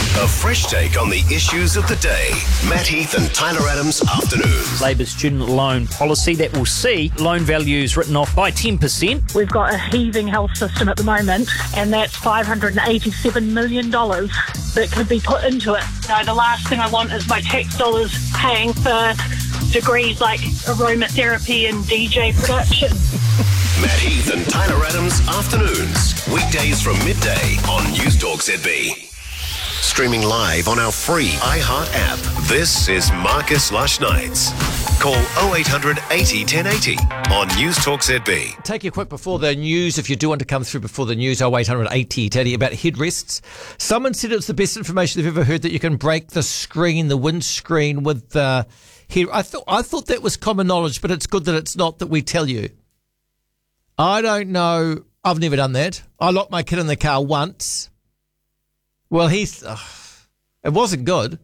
A fresh take on the issues of the day. Matt Heath and Tyler Adams Afternoons. Labor's student loan policy that will see loan values written off by 10%. We've got a heaving health system at the moment, and that's $587 million that could be put into it. No, the last thing I want is my tax dollars paying for degrees like aromatherapy and DJ production. Matt Heath and Tyler Adams Afternoons. Weekdays from midday on News Talk ZB. Streaming live on our free iHeart app. This is Marcus Lush Nights. Call 0800 80 1080 on News Talk ZB. Take you quick before the news, if you do want to come through before the news, 0800 80 1080 about headrests. Someone said it's the best information they've ever heard that you can break the windscreen with the head. I thought that was common knowledge, but it's good that it's not, that we tell you. I don't know. I've never done that. I locked my kid in the car once. Well, it wasn't good.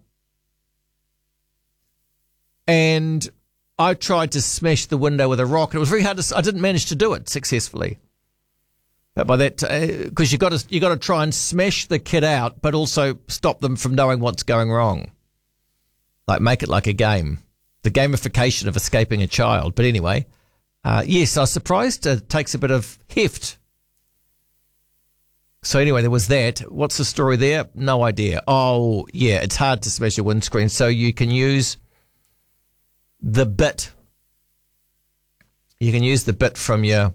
And I tried to smash the window with a rock, and it was very hard I didn't manage to do it successfully. But by that, because you got to try and smash the kid out, but also stop them from knowing what's going wrong. Like, make it like a game. The gamification of escaping a child. But anyway, yes, I was surprised. It takes a bit of heft. So anyway, there was that. What's the story there? No idea. Oh, yeah, it's hard to smash your windscreen. So you can use the bit. You can use the bit from your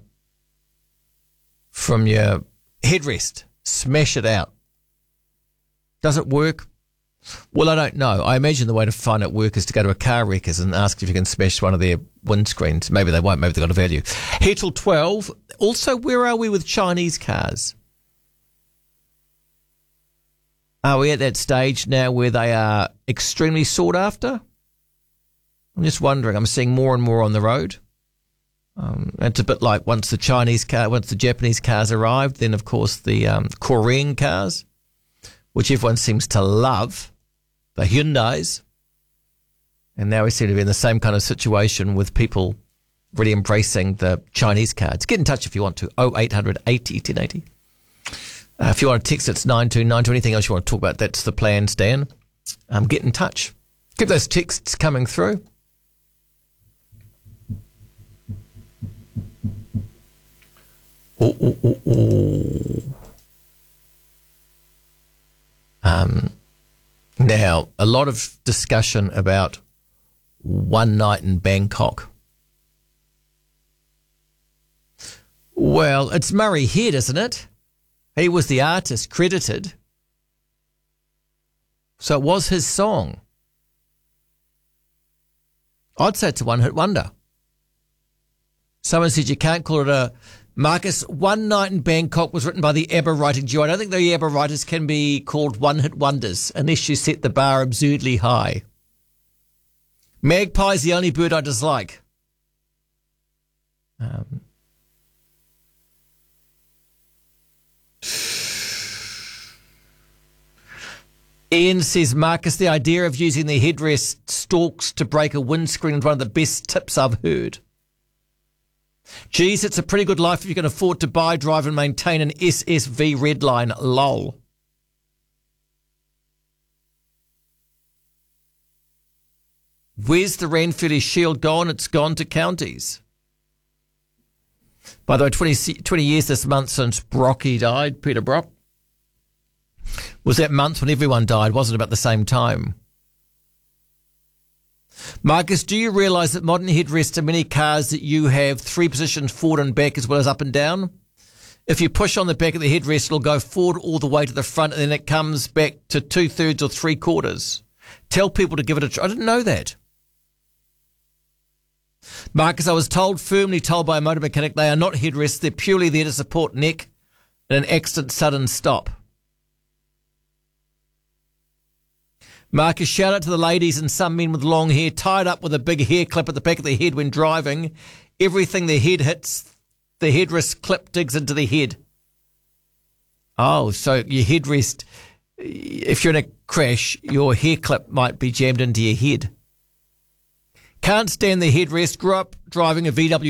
headrest. Smash it out. Does it work? Well, I don't know. I imagine the way to find out work is to go to a car wreckers and ask if you can smash one of their windscreens. Maybe they won't. Maybe they've got a value. Here till 12. Also, where are we with Chinese cars? Are we at that stage now where they are extremely sought after? I'm just wondering. I'm seeing more and more on the road. It's a bit like once the Japanese cars arrived, then of course the Korean cars, which everyone seems to love, the Hyundais. And now we seem to be in the same kind of situation with people really embracing the Chinese cars. Get in touch if you want to. 0800 80 1080. If you want to text, it's 929. Anything else you want to talk about, that's the plans, Dan. Get in touch. Keep those texts coming through. Now, a lot of discussion about one night in Bangkok. Well, it's Murray Head, isn't it? He was the artist credited. So it was his song. I'd say it's a one-hit wonder. Someone said you can't call it a... Marcus, One Night in Bangkok was written by the ABBA writing duo. I don't think the ABBA writers can be called one-hit wonders unless you set the bar absurdly high. Magpie's the only bird I dislike. Ian says, Marcus, the idea of using the headrest stalks to break a windscreen is one of the best tips I've heard. Geez, it's a pretty good life if you can afford to buy, drive and maintain an SSV Redline. Lol. Where's the Ranfurly Shield gone? It's gone to counties. By the way, 20 years this month since Brocky died, Peter Brock. Was that month when everyone died, wasn't it, about the same time? Marcus, do you realise that modern headrests in many cars that you have 3 positions forward and back as well as up and down? If you push on the back of the headrest, it'll go forward all the way to the front and then it comes back to 2/3 or 3/4. Tell people to give it a try. I didn't know that. Marcus, I was firmly told by a motor mechanic they are not headrests. They're purely there to support neck in an accident sudden stop. Marcus, shout out to the ladies and some men with long hair tied up with a big hair clip at the back of their head when driving. Everything their head hits, the headrest clip digs into the head. Oh, so your headrest, if you're in a crash, your hair clip might be jammed into your head. Can't stand the headrest. Grew up driving a VW